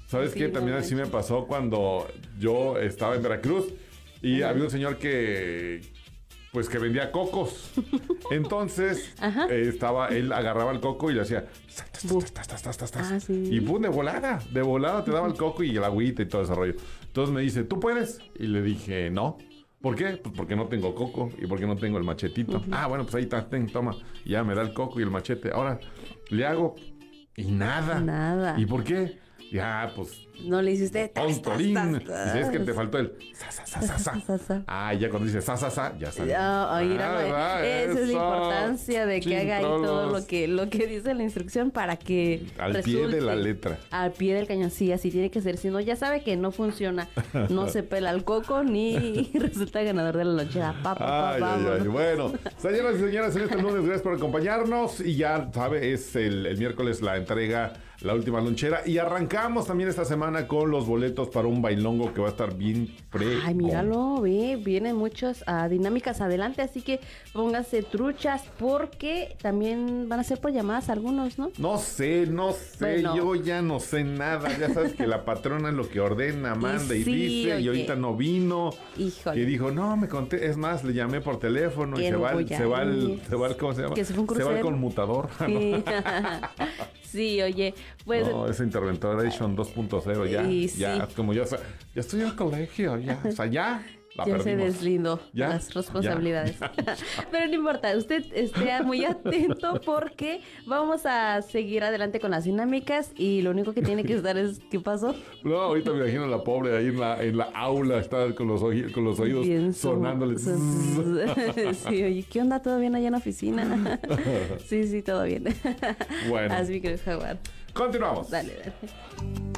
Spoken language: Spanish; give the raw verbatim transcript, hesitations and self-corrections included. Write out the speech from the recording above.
¿Sabes Sí, qué? no También así me manches. pasó cuando yo estaba en Veracruz y Ajá. había un señor que, pues que vendía cocos. Entonces, Ajá. eh, estaba, él agarraba el coco y le hacía... tas, tas, Bu. tas, tas, tas, tas, tas, Ah, sí. Y pum, de volada, de volada te daba el coco y el agüita y todo ese rollo. Entonces me dice, ¿tú puedes? Y le dije, no. ¿Por qué? Pues porque no tengo coco y porque no tengo el machetito. Ujú. Ah, bueno, pues ahí está, ten, toma. Y ya me da el coco y el machete. Ahora, le hago y nada. Nada. ¿Y por qué? Ya, pues... No le hiciste... tas, tas, Tontorín. tas, tas. Dice, es que te faltó el sa, sa, sa, sa, sa. Sa, sa, sa. Ah, ya cuando dice sa, sa, sa, ya sale. Ah, oye, Ah, no, ¿verdad? esa es la Eso. importancia de que haga ahí todo Chintrolos. lo que, lo que dice la instrucción para que Al pie resulte. de la letra. Al pie del cañón, sí, así tiene que ser. Si no, ya sabe que no funciona. No se pela el coco ni resulta ganador de la lonchera. Pa, pa, pa, Ay, ay, ay. vámonos. Bueno, señoras y señores, en este lunes, gracias por acompañarnos. Y ya sabe, es el, el miércoles la entrega, la última lonchera. Y arrancamos también esta semana con los boletos para un bailongo que va a estar bien fregón. Ay, míralo, ve, vienen muchas ah, dinámicas adelante, así que póngase truchas porque también van a ser por llamadas algunos, ¿no? No sé, no sé, Bueno. yo ya no sé nada. Ya sabes que la patrona es lo que ordena, manda y, sí, dice, oye. y ahorita no vino. Híjole. Que dijo, no, me conté, es más, le llamé por teléfono y Que se no va, el, voy a se va el, ir. se va el, ¿cómo se llama? Que se fue un se va el crucero. conmutador. Sí, sí, oye, pues... No, es Interventoration dos punto cero, ya, Y ya, sí. como ya, sa- ya estoy en el colegio, ya, o sea, ya, la ya se perdimos. deslindó Ya, las responsabilidades. ya, Pero no importa, usted esté muy atento porque vamos a seguir adelante con las dinámicas y lo único que tiene que estar es ¿qué pasó? No, ahorita me imagino a la pobre ahí en la, en la aula, está con los, oji- con los oídos Bien son- sonándole. son- Sí, oye, ¿qué onda? ¿Todo bien allá en la oficina? Sí, sí, todo bien. Bueno. Así que Jaguar. Continuamos. Dale, dale.